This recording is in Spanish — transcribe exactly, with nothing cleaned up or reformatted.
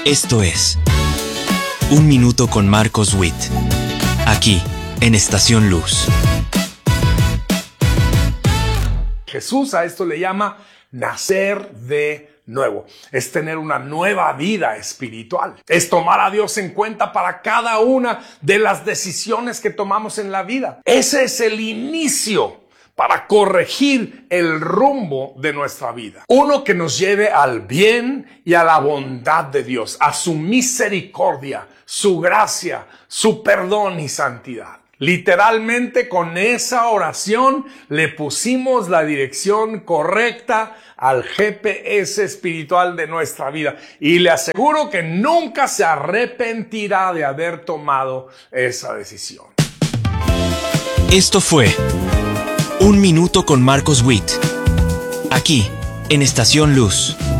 Esto es Un Minuto con Marcos Witt, aquí en Estación Luz. Jesús a esto le llama nacer de nuevo. Es tener una nueva vida espiritual. Es tomar a Dios en cuenta para cada una de las decisiones que tomamos en la vida. Ese es el inicio para corregir el rumbo de nuestra vida. Uno que nos lleve al bien y a la bondad de Dios, a su misericordia, su gracia, su perdón y santidad. Literalmente con esa oración le pusimos la dirección correcta al G P S espiritual de nuestra vida. Y le aseguro que nunca se arrepentirá de haber tomado esa decisión. Esto fue Un Minuto con Marcos Witt, aquí en Estación Luz.